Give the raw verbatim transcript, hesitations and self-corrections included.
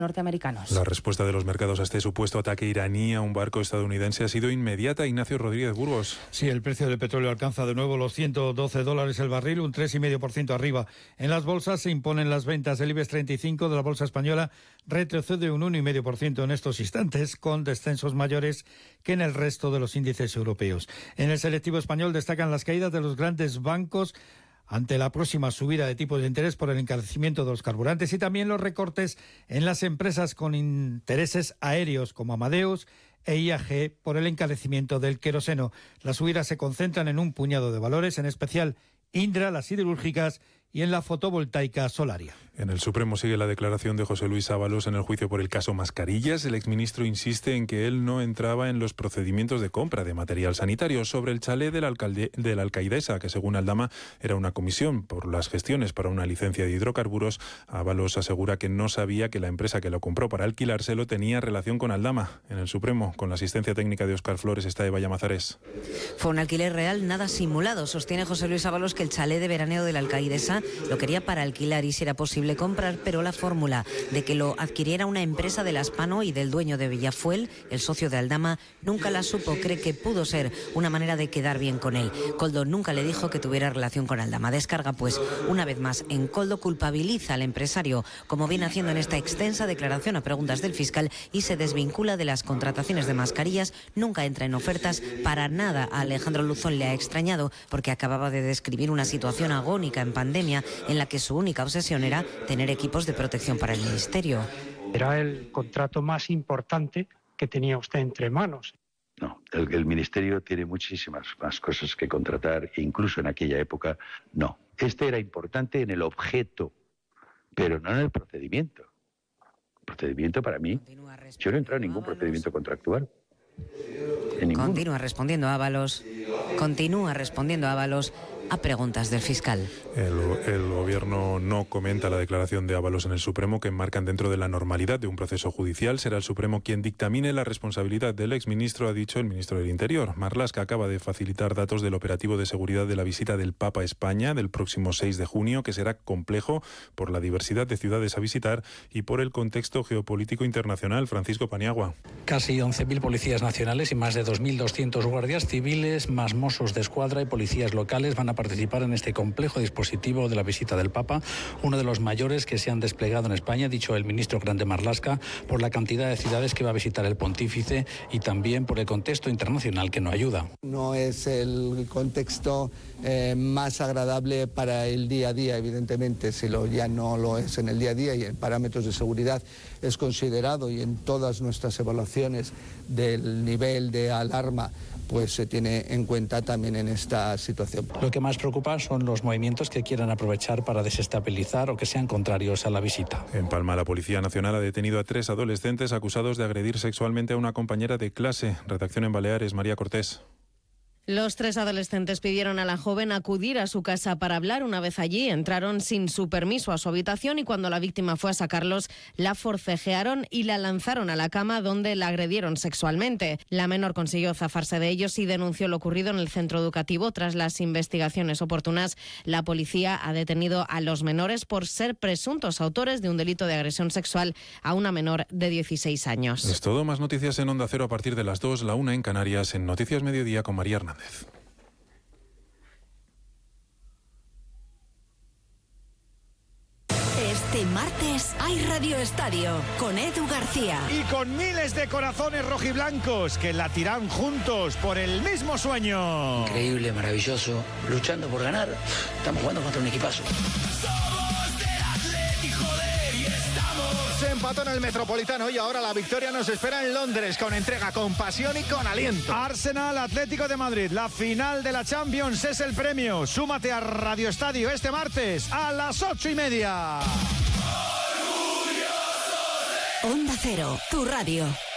norteamericanos. La respuesta de los mercados a este supuesto ataque iraní a un barco estadounidense ha sido inmediata. Ignacio Rodríguez Burgos. Sí, el precio del petróleo alcanza de nuevo los ciento doce dólares el barril, un tres coma cinco por ciento arriba. En las bolsas se imponen las ventas. El IBEX treinta y cinco de la bolsa española retrocede un uno coma cinco por ciento en estos instantes, con descensos mayores que en el resto de los índices europeos. En el selectivo español destacan las caídas de los grandes bancos ante la próxima subida de tipos de interés por el encarecimiento de los carburantes y también los recortes en las empresas con intereses aéreos como Amadeus e I A G por el encarecimiento del queroseno. Las subidas se concentran en un puñado de valores, en especial Indra, las siderúrgicas y en la fotovoltaica Solaria. En el Supremo sigue la declaración de José Luis Ábalos en el juicio por el caso Mascarillas. El exministro insiste en que él no entraba en los procedimientos de compra de material sanitario. Sobre el chalet de la, alcalde, de la alcaidesa, que según Aldama era una comisión por las gestiones para una licencia de hidrocarburos, Ábalos asegura que no sabía que la empresa que lo compró para alquilárselo tenía relación con Aldama. En el Supremo, con la asistencia técnica de Óscar Flores, está Eva Llamazares. Fue un alquiler real, nada simulado. Sostiene José Luis Ábalos que el chalet de veraneo de la alcaidesa lo quería para alquilar y si era posible comprar, pero la fórmula de que lo adquiriera una empresa de la Aspano y del dueño de Villafuel, el socio de Aldama, nunca la supo. Cree que pudo ser una manera de quedar bien con él. Koldo nunca le dijo que tuviera relación con Aldama. Descarga, pues, una vez más en Koldo, culpabiliza al empresario, como viene haciendo en esta extensa declaración a preguntas del fiscal, y se desvincula de las contrataciones de mascarillas. Nunca entra en ofertas. Para nada a Alejandro Luzón le ha extrañado, porque acababa de describir una situación agónica en pandemia en la que su única obsesión era tener equipos de protección para el ministerio. Era el contrato más importante que tenía usted entre manos. No, el, el ministerio tiene muchísimas más cosas que contratar e incluso en aquella época no. Este era importante en el objeto, pero no en el procedimiento. El procedimiento para mí, yo no he entrado en ningún procedimiento contractual. Continúa respondiendo Ábalos. Continúa respondiendo Ábalos a preguntas del fiscal. El, el gobierno no comenta la declaración de Ábalos en el Supremo, que enmarcan dentro de la normalidad de un proceso judicial. Será el Supremo quien dictamine la responsabilidad del exministro, ha dicho el ministro del Interior. Marlaska acaba de facilitar datos del operativo de seguridad de la visita del Papa a España del próximo seis de junio, que será complejo por la diversidad de ciudades a visitar y por el contexto geopolítico internacional. Francisco Paniagua. Casi once mil policías nacionales y más de dos mil doscientos guardias civiles, más mossos de escuadra y policías locales van a participar en este complejo dispositivo de la visita del Papa, uno de los mayores que se han desplegado en España, dicho el ministro Grande Marlaska, por la cantidad de ciudades que va a visitar el pontífice y también por el contexto internacional que no ayuda. No es el contexto eh, más agradable para el día a día, evidentemente, si lo, ya no lo es en el día a día y en parámetros de seguridad es considerado, y en todas nuestras evaluaciones del nivel de alarma pues se tiene en cuenta también en esta situación. Lo que más preocupa son los movimientos que quieran aprovechar para desestabilizar o que sean contrarios a la visita. En Palma, la Policía Nacional ha detenido a tres adolescentes acusados de agredir sexualmente a una compañera de clase. Redacción en Baleares, María Cortés. Los tres adolescentes pidieron a la joven acudir a su casa para hablar. Una vez allí, entraron sin su permiso a su habitación y cuando la víctima fue a sacarlos, la forcejearon y la lanzaron a la cama, donde la agredieron sexualmente. La menor consiguió zafarse de ellos y denunció lo ocurrido en el centro educativo. Tras las investigaciones oportunas, la policía ha detenido a los menores por ser presuntos autores de un delito de agresión sexual a una menor de dieciséis años. Es todo. Más noticias en Onda Cero a partir de las dos, la una en Canarias, en Noticias Mediodía con María Hernández. Este martes hay Radio Estadio con Edu García. Y con miles de corazones rojiblancos que latirán juntos por el mismo sueño. Increíble, maravilloso, luchando por ganar. Estamos jugando contra un equipazo. Se empató en el Metropolitano y ahora la victoria nos espera en Londres, con entrega, con pasión y con aliento. Arsenal Atlético de Madrid, la final de la Champions es el premio. Súmate a Radio Estadio este martes a las ocho y media. Onda Cero, tu radio.